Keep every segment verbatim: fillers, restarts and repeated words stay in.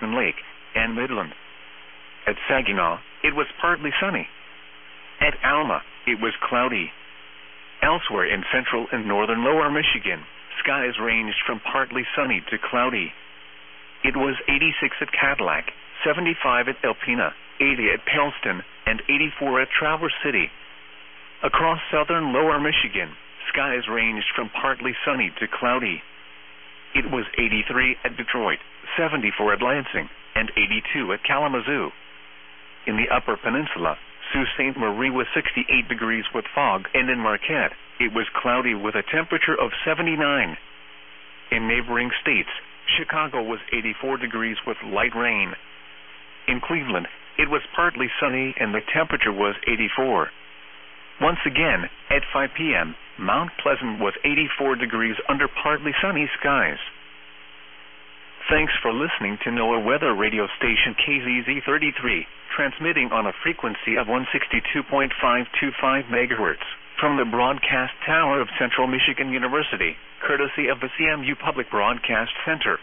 Houghton Lake, and Midland. At Saginaw, it was partly sunny. At Alma, it was cloudy. Elsewhere in central and northern lower Michigan, skies ranged from partly sunny to cloudy. It was eighty-six at Cadillac, seventy-five at Alpena, eighty at Paleston, and eighty-four at Traverse City. Across southern lower Michigan, skies ranged from partly sunny to cloudy. It was eighty-three at Detroit, seventy-four at Lansing, and eighty-two at Kalamazoo. In the upper peninsula, Sault Ste. Marie was sixty-eight degrees with fog, and in Marquette, it was cloudy with a temperature of seventy-nine. In neighboring states, Chicago was eighty-four degrees with light rain. In Cleveland, it was partly sunny and the temperature was eighty-four. Once again, at five p.m., Mount Pleasant was eighty-four degrees under partly sunny skies. Thanks for listening to NOAA Weather Radio Station K Z Z thirty-three, transmitting on a frequency of one sixty-two point five two five megahertz from the broadcast tower of Central Michigan University, courtesy of the C M U Public Broadcast Center.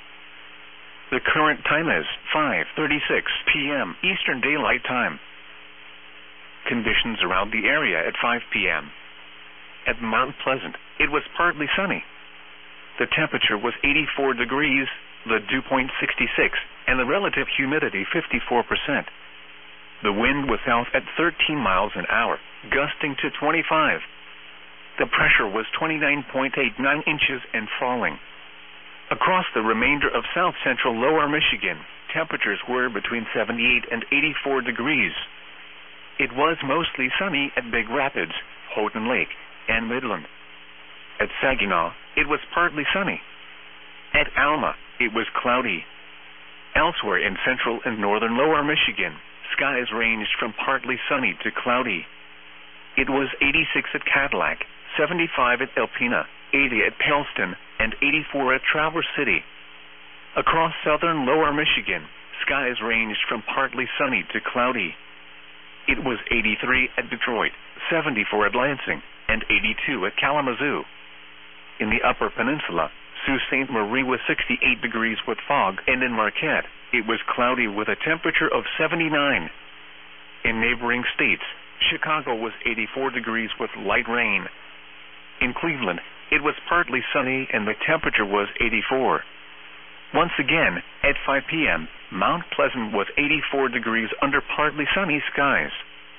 The current time is five thirty-six p.m. Eastern Daylight Time. Conditions around the area at five p.m. At Mount Pleasant, it was partly sunny. The temperature was eighty-four degrees, the dew point sixty-six, and the relative humidity fifty-four percent. The wind was south at thirteen miles an hour, gusting to twenty-five. The pressure was twenty-nine point eight nine inches and falling. Across the remainder of south-central lower Michigan, temperatures were between seventy-eight and eighty-four degrees. It was mostly sunny at Big Rapids, Houghton Lake, and Midland. At Saginaw, it was partly sunny. At Alma, it was cloudy. Elsewhere in central and northern lower Michigan, skies ranged from partly sunny to cloudy. It was eighty-six at Cadillac, seventy-five at Alpena, eighty at Paleston, and eighty-four at Traverse City. Across southern lower Michigan, skies ranged from partly sunny to cloudy. It was eighty-three at Detroit, seventy-four at Lansing, and eighty-two at Kalamazoo. In the upper peninsula, Sault Ste. Marie was sixty-eight degrees with fog, and in Marquette, it was cloudy with a temperature of seventy-nine. In neighboring states, Chicago was eighty-four degrees with light rain. In Cleveland, it was partly sunny and the temperature was eighty-four. Once again, at five p.m., Mount Pleasant was eighty-four degrees under partly sunny skies.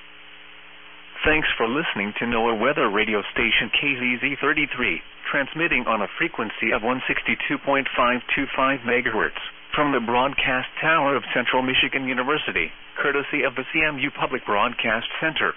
Thanks for listening to NOAA Weather Radio Station K Z Z thirty-three, transmitting on a frequency of one sixty-two point five two five megahertz from the broadcast tower of Central Michigan University, courtesy of the C M U Public Broadcast Center.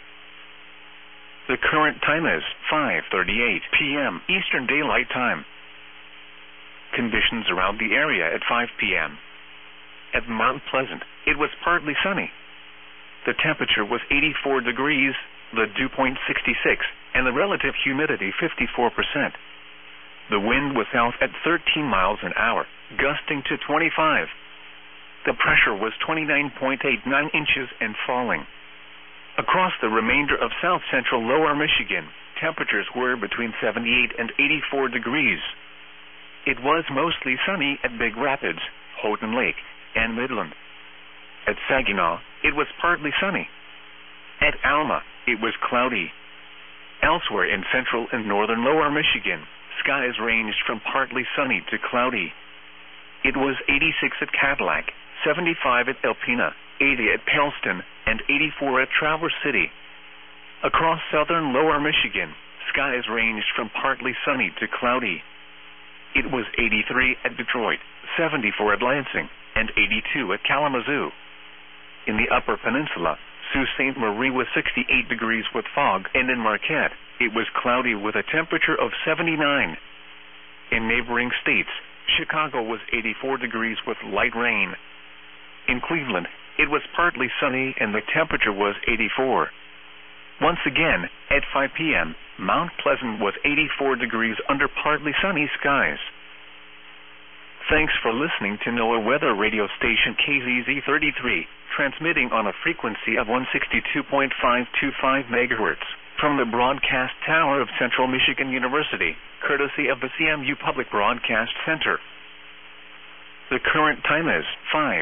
The current time is five thirty-eight p.m. Eastern Daylight Time. Conditions around the area at five p.m. At Mount Pleasant, it was partly sunny. The temperature was eighty-four degrees, the dew point sixty-six, and the relative humidity fifty-four percent. The wind was south at thirteen miles an hour, gusting to twenty-five. The pressure was twenty-nine point eight nine inches and falling. Across the remainder of south-central lower Michigan, temperatures were between seventy-eight and eighty-four degrees. It was mostly sunny at Big Rapids, Houghton Lake, and Midland. At Saginaw, it was partly sunny. At Alma, it was cloudy. Elsewhere in central and northern lower Michigan, skies ranged from partly sunny to cloudy. It was eighty-six at Cadillac, seventy-five at Alpena, eighty at Paleston, and eighty-four at Traverse City. Across southern lower Michigan, skies ranged from partly sunny to cloudy. It was eighty-three at Detroit, seventy-four at Lansing, and eighty-two at Kalamazoo. In the upper peninsula, Sault Ste. Marie was sixty-eight degrees with fog, and in Marquette, it was cloudy with a temperature of seventy-nine. In neighboring states, Chicago was eighty-four degrees with light rain. In Cleveland, it was partly sunny and the temperature was eighty-four. Once again, at five p.m., Mount Pleasant was eighty-four degrees under partly sunny skies. Thanks for listening to NOAA Weather Radio Station K Z Z thirty-three, transmitting on a frequency of one sixty-two point five two five megahertz from the broadcast tower of Central Michigan University, courtesy of the C M U Public Broadcast Center. The current time is five